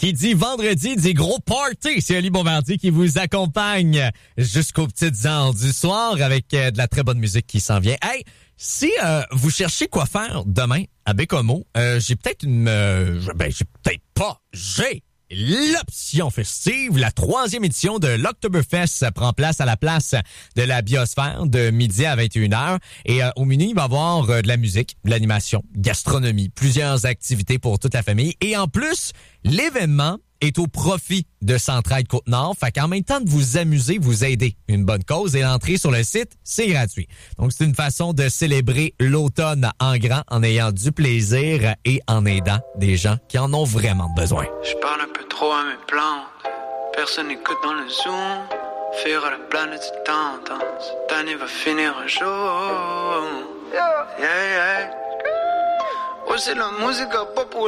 Qui dit vendredi, dit gros party. C'est Ali Bombardier qui vous accompagne jusqu'aux petites heures du soir avec de la très bonne musique qui s'en vient. Hey, si vous cherchez quoi faire demain à Bécomo, j'ai l'option festive. La 3e édition de l'Oktoberfest prend place à la place de la Biosphère de midi à 21h. Et au menu, il va y avoir de la musique, de l'animation, gastronomie, plusieurs activités pour toute la famille. Et en plus, l'événement est au profit de Centraide Côte-Nord. Fait qu'en même temps de vous amuser, vous aider une bonne cause. Et l'entrée sur le site, c'est gratuit. Donc, c'est une façon de célébrer l'automne en grand en ayant du plaisir et en aidant des gens qui en ont vraiment besoin. Je parle un peu trop à mes plantes. Personne n'écoute dans le Zoom. Faire à la planète du temps. Cette année va finir un jour. Yeah, yeah. Oh, c'est la musique à pas pour